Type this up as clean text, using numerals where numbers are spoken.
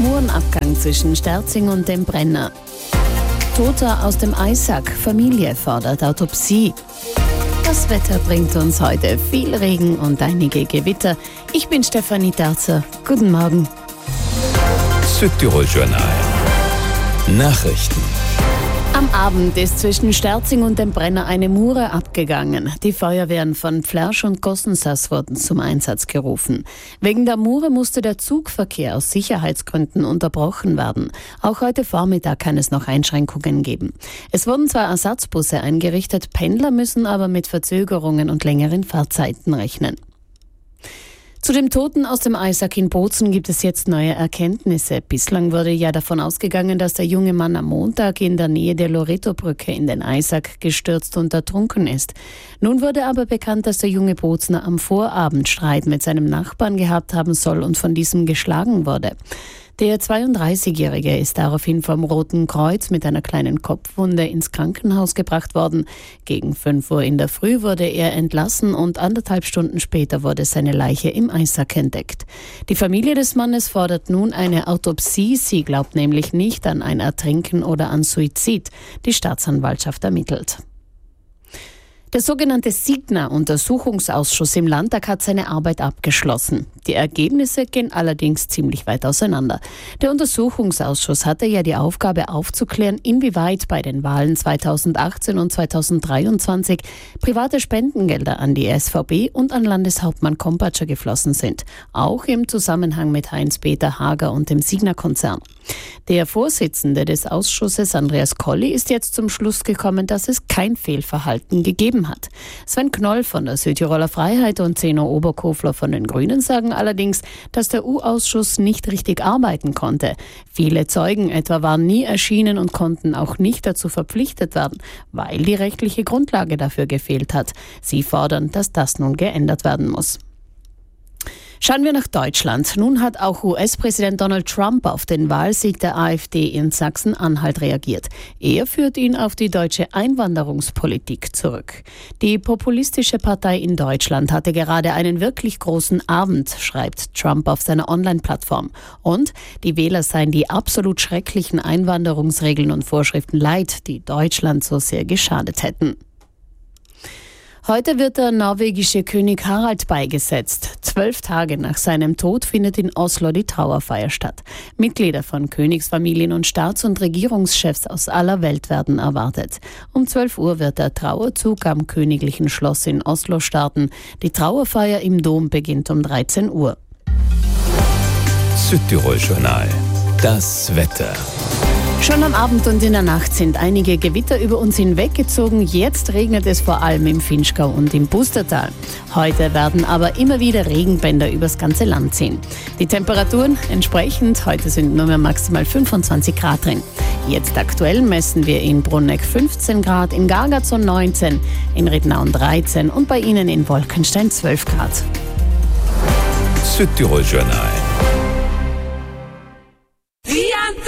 Murenabgang zwischen Sterzing und dem Brenner. Toter aus dem Eissack, Familie fordert Autopsie. Das Wetter bringt uns heute viel Regen und einige Gewitter. Ich bin Stefanie Darzer. Guten Morgen. Südtirol Journal. Nachrichten. Am Abend ist zwischen Sterzing und dem Brenner eine Mure abgegangen. Die Feuerwehren von Pflersch und Gossensas wurden zum Einsatz gerufen. Wegen der Mure musste der Zugverkehr aus Sicherheitsgründen unterbrochen werden. Auch heute Vormittag kann es noch Einschränkungen geben. Es wurden zwar Ersatzbusse eingerichtet, Pendler müssen aber mit Verzögerungen und längeren Fahrzeiten rechnen. Zu dem Toten aus dem Eissack in Bozen gibt es jetzt neue Erkenntnisse. Bislang wurde ja davon ausgegangen, dass der junge Mann am Montag in der Nähe der Loreto-Brücke in den Eissack gestürzt und ertrunken ist. Nun wurde aber bekannt, dass der junge Bozner am Vorabend Streit mit seinem Nachbarn gehabt haben soll und von diesem geschlagen wurde. Der 32-Jährige ist daraufhin vom Roten Kreuz mit einer kleinen Kopfwunde ins Krankenhaus gebracht worden. Gegen 5 Uhr in der Früh wurde er entlassen und 1,5 Stunden später wurde seine Leiche im Eissack entdeckt. Die Familie des Mannes fordert nun eine Autopsie. Sie glaubt nämlich nicht an ein Ertrinken oder an Suizid. Die Staatsanwaltschaft ermittelt. Der sogenannte Signa-Untersuchungsausschuss im Landtag hat seine Arbeit abgeschlossen. Die Ergebnisse gehen allerdings ziemlich weit auseinander. Der Untersuchungsausschuss hatte ja die Aufgabe aufzuklären, inwieweit bei den Wahlen 2018 und 2023 private Spendengelder an die SVP und an Landeshauptmann Kompatscher geflossen sind. Auch im Zusammenhang mit Heinz-Peter Hager und dem Signa-Konzern. Der Vorsitzende des Ausschusses, Andreas Colli, ist jetzt zum Schluss gekommen, dass es kein Fehlverhalten gegeben hat. Sven Knoll von der Südtiroler Freiheit und Zeno Oberkofler von den Grünen sagen allerdings, dass der U-Ausschuss nicht richtig arbeiten konnte. Viele Zeugen etwa waren nie erschienen und konnten auch nicht dazu verpflichtet werden, weil die rechtliche Grundlage dafür gefehlt hat. Sie fordern, dass das nun geändert werden muss. Schauen wir nach Deutschland. Nun hat auch US-Präsident Donald Trump auf den Wahlsieg der AfD in Sachsen-Anhalt reagiert. Er führt ihn auf die deutsche Einwanderungspolitik zurück. Die populistische Partei in Deutschland hatte gerade einen wirklich großen Abend, schreibt Trump auf seiner Online-Plattform. Und die Wähler seien die absolut schrecklichen Einwanderungsregeln und Vorschriften leid, die Deutschland so sehr geschadet hätten. Heute wird der norwegische König Harald beigesetzt. 12 Tage nach seinem Tod findet in Oslo die Trauerfeier statt. Mitglieder von Königsfamilien und Staats- und Regierungschefs aus aller Welt werden erwartet. Um 12 Uhr wird der Trauerzug am Königlichen Schloss in Oslo starten. Die Trauerfeier im Dom beginnt um 13 Uhr. Südtirol Journal. Das Wetter. Schon am Abend und in der Nacht sind einige Gewitter über uns hinweggezogen. Jetzt regnet es vor allem im Vinschgau und im Pustertal. Heute werden aber immer wieder Regenbänder übers ganze Land ziehen. Die Temperaturen entsprechend, heute sind nur mehr maximal 25 Grad drin. Jetzt aktuell messen wir in Bruneck 15 Grad, in Gargazon 19, in Rittnauen 13 und bei Ihnen in Wolkenstein 12 Grad. Südtirol Journal.